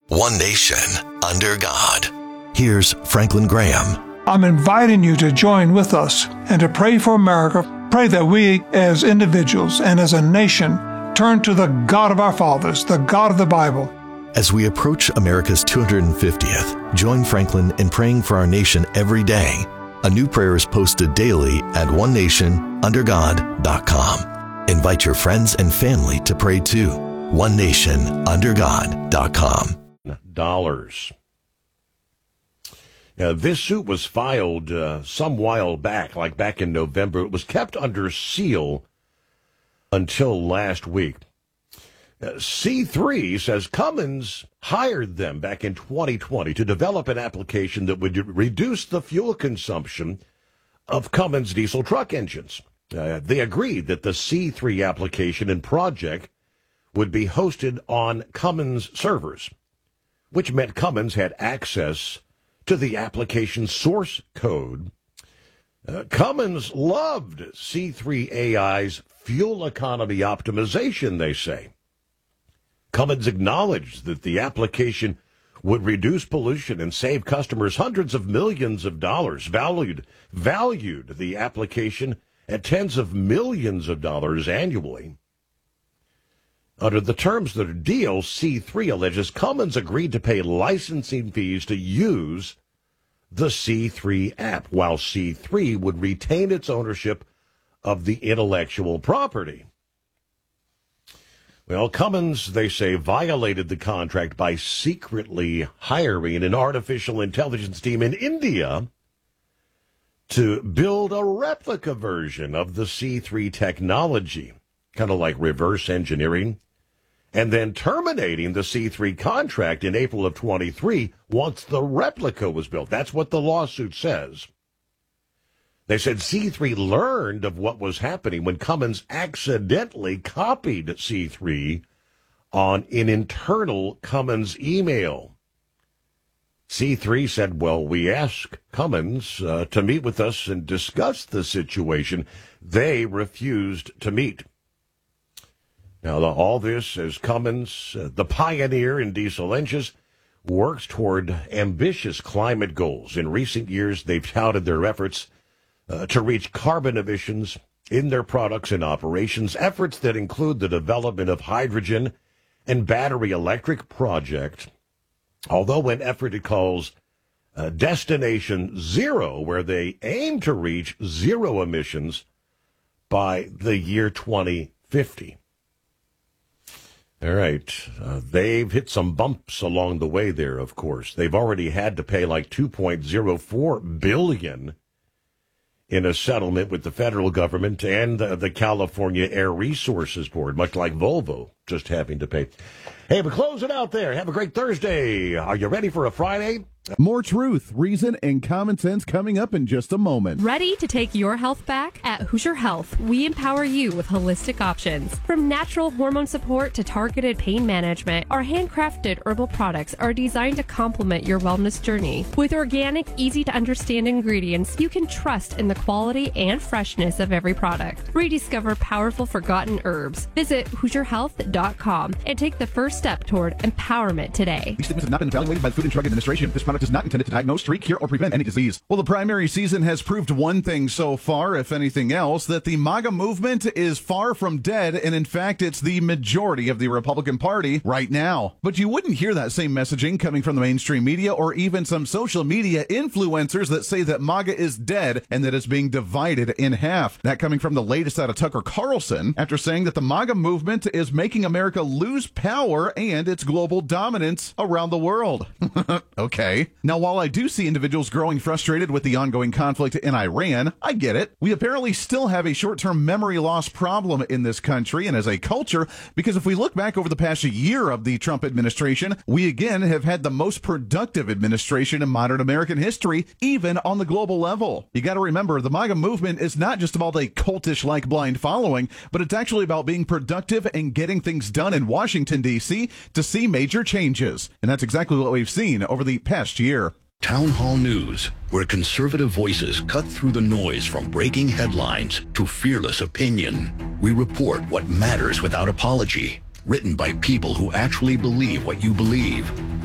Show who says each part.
Speaker 1: One nation, under God. Here's Franklin Graham.
Speaker 2: I'm inviting you to join with us and to pray for America. Pray that we, as individuals and as a nation, turn to the God of our fathers, the God of the Bible.
Speaker 1: As we approach America's 250th, join Franklin in praying for our nation every day. A new prayer is posted daily at onenationundergod.com. Invite your friends and family to pray too. onenationundergod.com.
Speaker 3: Dollars. This suit was filed some while back, like back in November. It was kept under seal until last week. C3 says Cummins hired them back in 2020 to develop an application that would reduce the fuel consumption of Cummins diesel truck engines. They agreed that the C3 application and project would be hosted on Cummins servers, which meant Cummins had access to the application source code. Cummins loved C3 AI's fuel economy optimization, they say. Cummins acknowledged that the application would reduce pollution and save customers hundreds of millions of dollars, valued the application at tens of millions of dollars annually. Under the terms of the deal, C3 alleges Cummins agreed to pay licensing fees to use the C3 app, while C3 would retain its ownership of the intellectual property. Well, Cummins, they say, violated the contract by secretly hiring an artificial intelligence team in India to build a replica version of the C3 technology, kind of like reverse engineering, and then terminating the C3 contract in April of 23 once the replica was built. That's what the lawsuit says. They said C3 learned of what was happening when Cummins accidentally copied C3 on an internal Cummins email. C3 said, well, we asked Cummins to meet with us and discuss the situation. They refused to meet. Now, all this as Cummins, the pioneer in diesel engines, works toward ambitious climate goals. In recent years, they've touted their efforts to reach carbon emissions in their products and operations, efforts that include the development of hydrogen and battery electric project, although an effort it calls Destination Zero, where they aim to reach zero emissions by the year 2050. All right. They've hit some bumps along the way there, of course. They've already had to pay like $2.04 billion in a settlement with the federal government and the California Air Resources Board, much like Volvo just having to pay. Hey, but close it out there. Have a great Thursday. Are you ready for a Friday?
Speaker 4: More truth, reason, and common sense coming up in just a moment.
Speaker 5: Ready to take your health back? At Hoosier Health, we empower you with holistic options. From natural hormone support to targeted pain management, our handcrafted herbal products are designed to complement your wellness journey. With organic, easy-to-understand ingredients, you can trust in the quality and freshness of every product. Rediscover powerful forgotten herbs. Visit HoosierHealth.com and take the first step toward empowerment today.
Speaker 4: These statements have not been evaluated by the Food and Drug Administration. This product is not intended to diagnose, treat, cure, or prevent any disease. Well, the primary season has proved one thing so far, if anything else, that the MAGA movement is far from dead, and in fact, it's the majority of the Republican Party right now. But you wouldn't hear that same messaging coming from the mainstream media or even some social media influencers that say that MAGA is dead and that it's being divided in half. That coming from the latest out of Tucker Carlson, after saying that the MAGA movement is making America lose power and its global dominance around the world. Okay. Now, while I do see individuals growing frustrated with the ongoing conflict in Iran, I get it. We apparently still have a short-term memory loss problem in this country and as a culture, because if we look back over the past year of the Trump administration, we again have had the most productive administration in modern American history, even on the global level. You got to remember, the MAGA movement is not just about a cultish-like blind following, but it's actually about being productive and getting things done in Washington, D.C. to see major changes. And that's exactly what we've seen over the past year.
Speaker 6: Town Hall News, where conservative voices cut through the noise from breaking headlines to fearless opinion. We report what matters without apology. Written by people who actually believe what you believe.